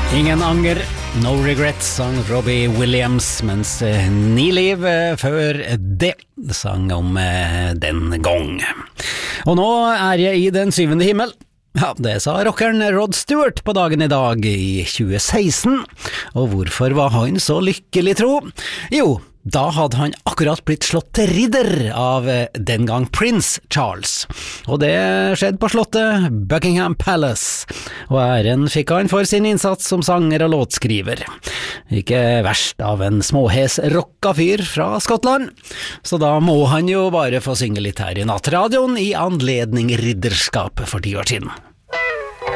Ingen anger, no regrets, sang Robbie Williams, mens Niliv før det sang om den gang. Og nå er jeg i den syvende himmel. Ja, det sa rockeren Rod Stewart på dagen i dag i 2016. Og hvorfor var han så lykkelig, tro? Jo, da hadde han akkurat blitt slått til ridder av den gang Prince Charles. Og det skjedde på slottet Buckingham Palace. Og æren fikk han for sin innsats som sanger og låtskriver. Ikke verst av en småhes rocka fyr fra Skottland. Så da må han jo bare få synge litt her i nattradioen i anledning ridderskapet for 10 år siden.